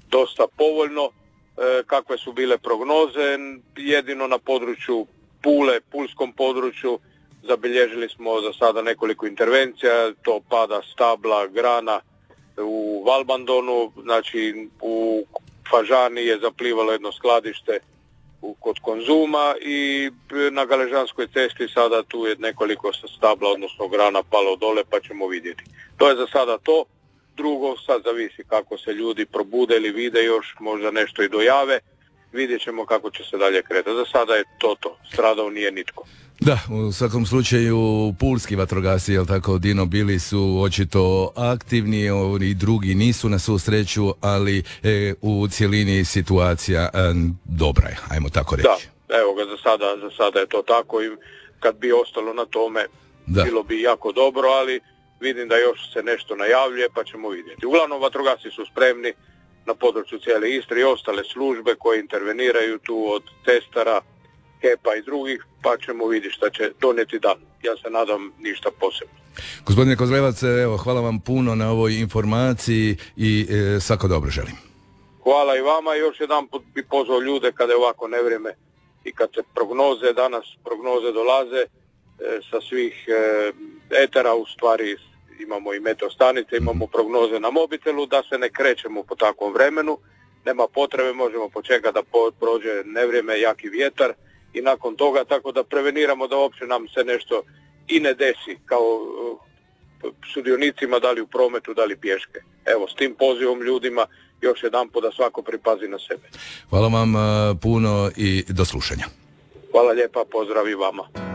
dosta povoljno. Kakve su bile prognoze, jedino na području Pule, pulskom području, zabilježili smo za sada nekoliko intervencija, to pada stabla, grana u Valbandonu, znači u Fažani je zaplivalo jedno skladište kod Konzuma i na Galežanskoj cesti sada tu je nekoliko stabla, odnosno grana palo dole, pa ćemo vidjeti. To je za sada to. Drugo, sad zavisi kako se ljudi probude ili vide još, možda nešto i dojave. Vidjet ćemo kako će se dalje kretati. Za sada je to. Stradao nije nitko. Da, u svakom slučaju pulski vatrogasci, jel tako, Dino, bili su očito aktivni, i drugi nisu na svu sreću, ali u cjelini situacija dobra je, ajmo tako reći. Da, evo ga, za sada je to tako i kad bi ostalo na tome, bilo bi jako dobro, ali vidim da još se nešto najavljuje, pa ćemo vidjeti. Uglavnom, vatrogasci su spremni na području cijele Istre i ostale službe koje interveniraju tu od testara, HEP-a i drugih, pa ćemo vidjeti šta će donijeti dan. Ja se nadam ništa posebno. Gospodine Kozlevac, evo, hvala vam puno na ovoj informaciji i svako dobro želim. Hvala i vama. Još jedan put bi pozvao ljude kada je ovako nevrijeme i kad se danas prognoze dolaze sa svih etera, u stvari imamo i meteostanice, imamo prognoze na mobitelu, da se ne krećemo po takvom vremenu. Nema potrebe, možemo počekati da prođe nevrijeme, jaki vjetar i nakon toga, tako da preveniramo da uopće nam se nešto i ne desi kao sudionicima, da li u prometu, da li pješke. Evo, s tim pozivom ljudima još jedanput da svako pripazi na sebe. Hvala vam puno i do slušanja. Hvala lijepa, pozdrav i vama.